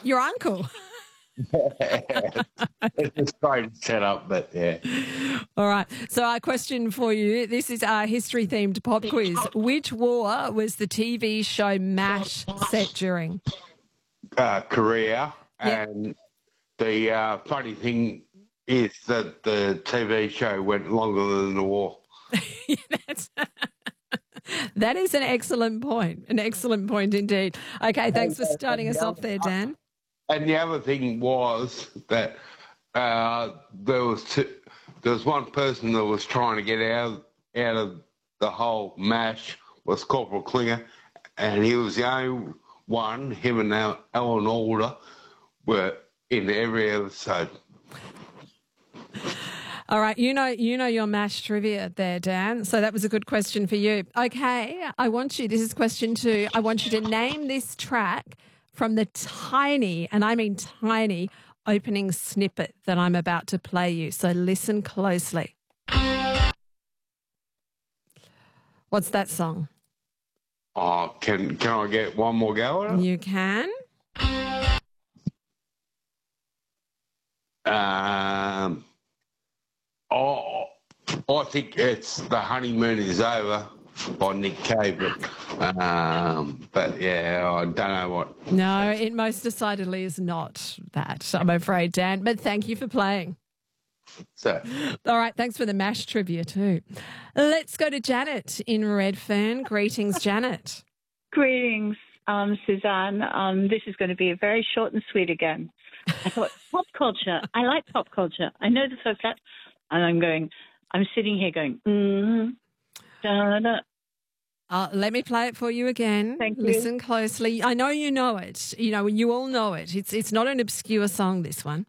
Your uncle. It's a strange setup, but yeah. All right. So our question for you, this is our history-themed pop quiz. Which war was the TV show MASH set during? Korea. Yep. And the funny thing is that the TV show went longer than the war. That is an excellent point. An excellent point indeed. Okay, thanks for starting us off there, Dan. And the other thing was that there was one person that was trying to get out of the whole MASH was Corporal Klinger, and he was the only one. Him and Alan Alda were in every episode. All right, you know your MASH trivia there, Dan. So that was a good question for you. Okay, this is question 2. I want you to name this track from the tiny, and I mean tiny, opening snippet that I'm about to play you. So listen closely. What's that song? Oh, can I get one more go at it? You can. I think it's The Honeymoon Is Over by Nick Cave, but yeah, I don't know what. No, it most decidedly is not that, I'm afraid, Dan. But thank you for playing. So, all right, thanks for the MASH trivia too. Let's go to Janet in Redfern. Greetings, Janet. Greetings, Suzanne. This is going to be very short and sweet again. I thought pop culture. I like pop culture. I know the folks that, and I'm sitting here going, let me play it for you again. Thank you. Listen closely. I know you know it. You all know it. It's not an obscure song, this one.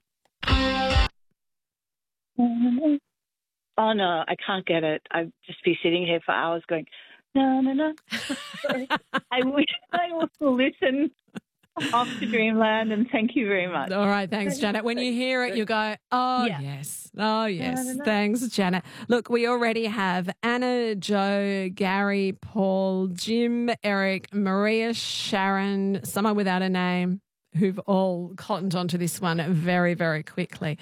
Oh, no, I can't get it. I'd just be sitting here for hours going, no. I wish I would listen off to Dreamland, and thank you very much. All right, thanks, Janet. When you hear it, you go, oh, Yeah. yes. Oh, yes. No. Thanks, Janet. Look, we already have Anna, Joe, Gary, Paul, Jim, Eric, Maria, Sharon, someone without a name, who've all cottoned onto this one very, very quickly.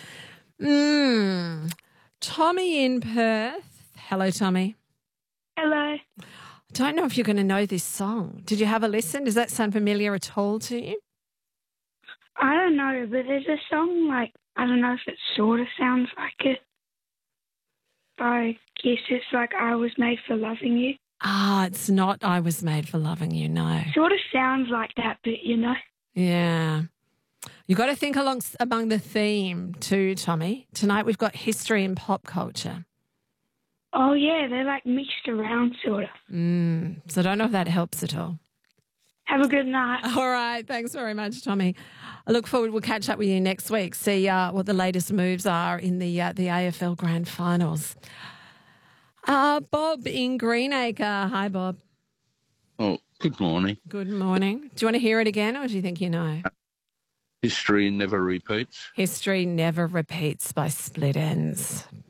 Tommy in Perth. Hello, Tommy. Hello. Don't know if you're going to know this song. Did you have a listen? Does that sound familiar at all to you? I don't know, but there's a song, I don't know if it sort of sounds like it. I guess it's like I Was Made for Loving You. It's not I Was Made for Loving You, no. Sort of sounds like that, but Yeah. You've got to think among the theme too, Tommy. Tonight we've got history and pop culture. Oh, yeah, they're mixed around, sort of. So I don't know if that helps at all. Have a good night. All right. Thanks very much, Tommy. I look forward. We'll catch up with you next week, see what the latest moves are in the AFL Grand Finals. Bob in Greenacre. Hi, Bob. Oh, good morning. Good morning. Do you want to hear it again, or do you think you know? History never repeats. History Never Repeats by Split Ends.